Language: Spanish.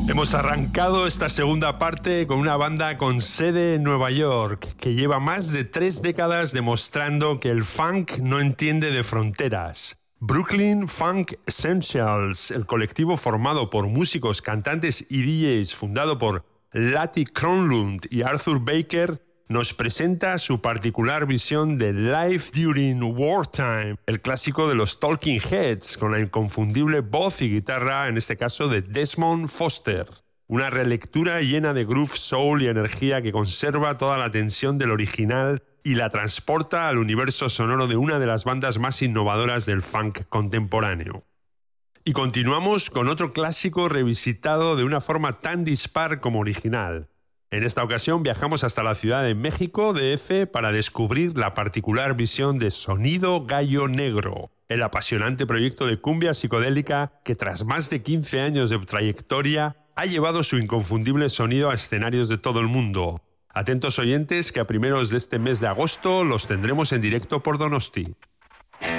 Hemos arrancado esta segunda parte con una banda con sede en Nueva York, que lleva más de 3 décadas demostrando que el funk no entiende de fronteras. Brooklyn Funk Essentials, el colectivo formado por músicos, cantantes y DJs, fundado por Lati Kronlund y Arthur Baker, nos presenta su particular visión de Life During Wartime, el clásico de los Talking Heads, con la inconfundible voz y guitarra, en este caso de Desmond Foster. Una relectura llena de groove, soul y energía que conserva toda la tensión del original y la transporta al universo sonoro de una de las bandas más innovadoras del funk contemporáneo. Y continuamos con otro clásico revisitado de una forma tan dispar como original. En esta ocasión viajamos hasta la Ciudad de México, DF, para descubrir la particular visión de Sonido Gallo Negro, el apasionante proyecto de cumbia psicodélica que tras más de 15 años de trayectoria ha llevado su inconfundible sonido a escenarios de todo el mundo. Atentos oyentes que a primeros de este mes de agosto los tendremos en directo por Donosti.